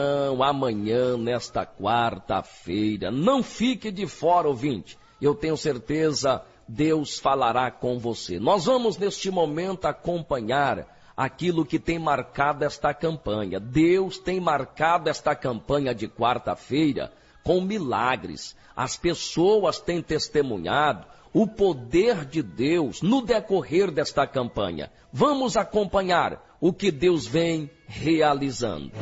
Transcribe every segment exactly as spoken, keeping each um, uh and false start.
Amanhã, nesta quarta-feira. Não fique de fora, ouvinte. Eu tenho certeza, Deus falará com você. Nós vamos, neste momento, acompanhar aquilo que tem marcado esta campanha. Deus tem marcado esta campanha de quarta-feira com milagres. As pessoas têm testemunhado o poder de Deus no decorrer desta campanha. Vamos acompanhar o que Deus vem realizando.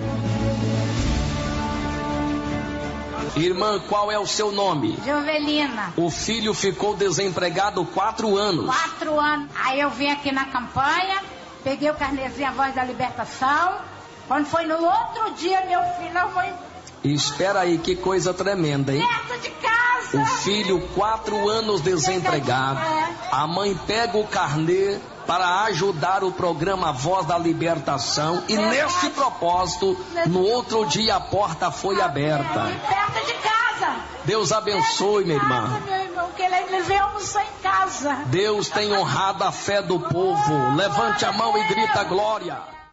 Irmã, qual é o seu nome? Jovelina. O filho ficou desempregado quatro anos. Quatro anos. Aí eu vim aqui na campanha, peguei o carnezinho A Voz da Libertação. Quando foi no outro dia, meu filho não foi... Espera aí, que coisa tremenda, hein? Perto de casa. O filho, quatro anos desempregado. A mãe pega o carnê para ajudar o programa Voz da Libertação. E nesse propósito, no outro dia a porta foi aberta. Perto de casa. Deus abençoe, minha irmã. Meu irmão, que ele veio almoçar em casa. Deus tem honrado a fé do povo. Levante a mão e grita glória.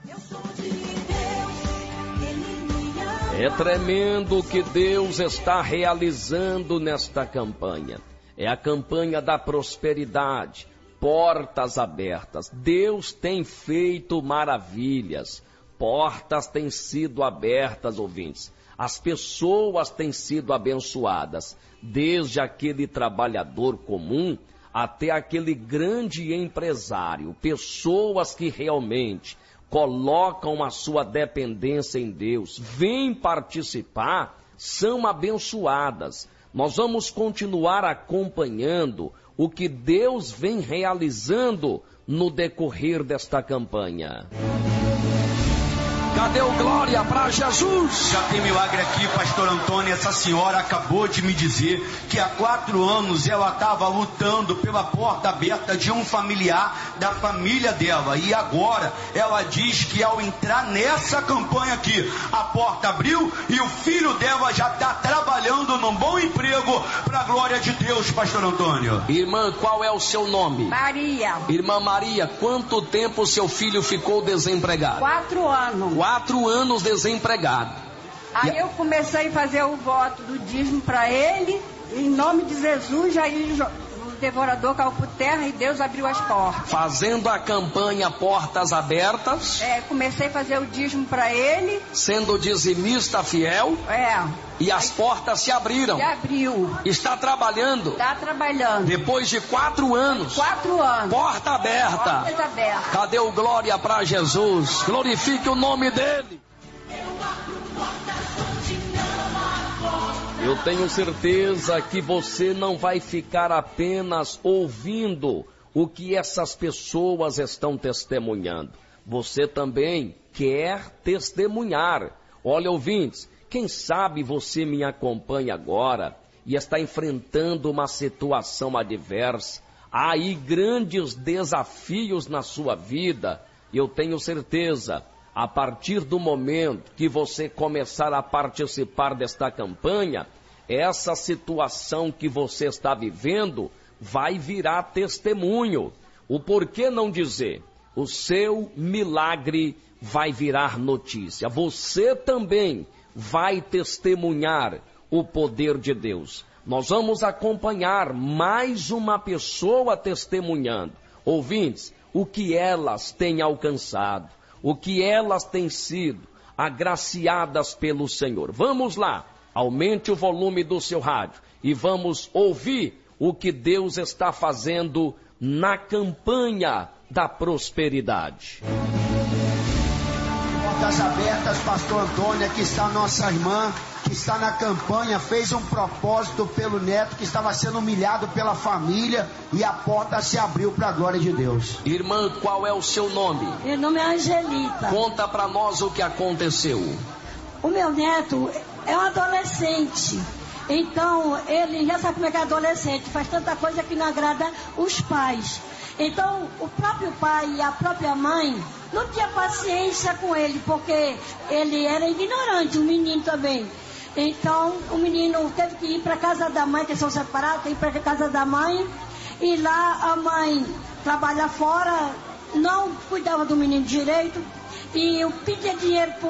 É tremendo o que Deus está realizando nesta campanha. É a campanha da prosperidade, portas abertas. Deus tem feito maravilhas, portas têm sido abertas, ouvintes. As pessoas têm sido abençoadas, desde aquele trabalhador comum até aquele grande empresário. Pessoas que realmente colocam a sua dependência em Deus, vêm participar, são abençoadas. Nós vamos continuar acompanhando o que Deus vem realizando no decorrer desta campanha. Cadê o glória para Jesus? Já tem milagre aqui, pastor Antônio. Essa senhora acabou de me dizer que há quatro anos ela estava lutando pela porta aberta de um familiar da família dela. E agora ela diz que ao entrar nessa campanha aqui, a porta abriu e o filho dela já está trabalhando num bom emprego para a glória de Deus, pastor Antônio. Irmã, qual é o seu nome? Maria. Irmã Maria, quanto tempo seu filho ficou desempregado? Quatro anos. Quatro anos desempregado. Aí eu comecei a fazer o voto do dízimo para ele, em nome de Jesus, aí o devorador caiu por terra e Deus abriu as portas. Fazendo a campanha Portas Abertas. É, comecei a fazer o dízimo para ele. Sendo dizimista fiel. É. E as aí, portas se abriram. Se abriu. Está trabalhando. Está trabalhando. Depois de quatro anos. Quatro anos. Porta aberta. Porta aberta. Cadê o glória para Jesus? Glorifique o nome dele. Eu tenho certeza que você não vai ficar apenas ouvindo o que essas pessoas estão testemunhando. Você também quer testemunhar. Olha, ouvintes, quem sabe você me acompanha agora e está enfrentando uma situação adversa. Há aí grandes desafios na sua vida. Eu tenho certeza, a partir do momento que você começar a participar desta campanha, essa situação que você está vivendo vai virar testemunho. O porquê não dizer? O seu milagre vai virar notícia. Você também vai testemunhar o poder de Deus. Nós vamos acompanhar mais uma pessoa testemunhando. Ouvintes, o que elas têm alcançado, o que elas têm sido agraciadas pelo Senhor. Vamos lá, aumente o volume do seu rádio e vamos ouvir o que Deus está fazendo na campanha da prosperidade. Portas abertas, pastor Antônio, aqui está nossa irmã, que está na campanha, fez um propósito pelo neto que estava sendo humilhado pela família e a porta se abriu para a glória de Deus. Irmã, qual é o seu nome? Meu nome é Angelita. Conta para nós o que aconteceu. O meu neto é um adolescente, então ele já sabe como é que é adolescente, faz tanta coisa que não agrada os pais. Então o próprio pai e a própria mãe não tinha paciência com ele, porque ele era ignorante, o menino também. Então o menino teve que ir para casa da mãe, que são separados, tem que ir para casa da mãe, e lá a mãe trabalha fora, não cuidava do menino direito, e eu pedia dinheiro pro